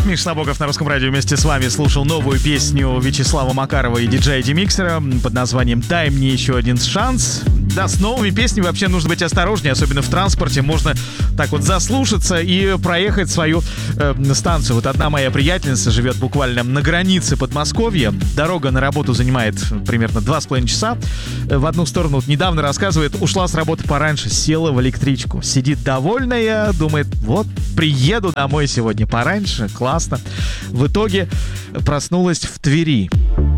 Миша Набоков на Русском радио вместе с вами слушал новую песню Вячеслава Макарова и диджея Демиксера под названием «Дай мне еще один шанс». Да, с новыми песнями вообще нужно быть осторожнее, особенно в транспорте. Можно так вот заслушаться и проехать свою станцию. Вот одна моя приятельница живет буквально на границе Подмосковья. Дорога на работу занимает примерно 2,5 часа. В одну сторону, вот недавно рассказывает, ушла с работы пораньше, села в электричку. Сидит довольная, думает, вот приеду домой сегодня пораньше, классно. В итоге проснулась в Твери.